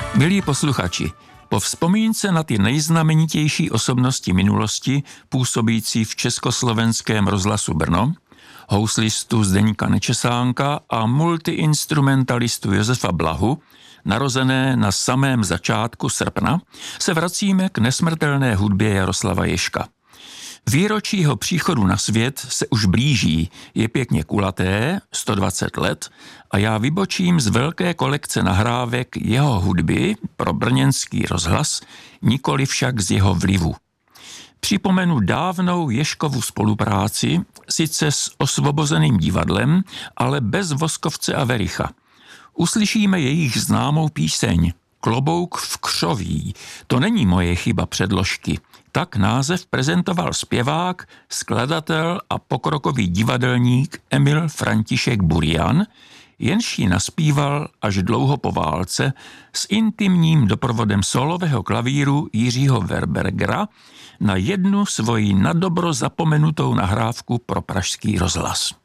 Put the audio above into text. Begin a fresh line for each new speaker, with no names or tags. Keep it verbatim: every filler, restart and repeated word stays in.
Milí posluchači, po vzpomínce na ty nejznamenitější osobnosti minulosti působící v Československém rozhlasu Brno, houslistu Zdeňka Nečesánka a multiinstrumentalistu Josefa Blahu, narozené na samém začátku srpna, se vracíme k nesmrtelné hudbě Jaroslava Ježka. Výročí jeho příchodu na svět se už blíží, je pěkně kulaté, sto dvacet let, a já vybočím z velké kolekce nahrávek jeho hudby pro brněnský rozhlas, nikoli však z jeho vlivu. Připomenu dávnou Ježkovu spolupráci, sice s Osvobozeným divadlem, ale bez Voskovce a Vericha. Uslyšíme jejich známou píseň Klobouk v křoví. To není moje chyba předložky. Tak název prezentoval zpěvák, skladatel a pokrokový divadelník Emil František Burian, jenž ji naspíval až dlouho po válce s intimním doprovodem solového klavíru Jiřího Verbergera na jednu svoji nadobro zapomenutou nahrávku pro pražský rozhlas.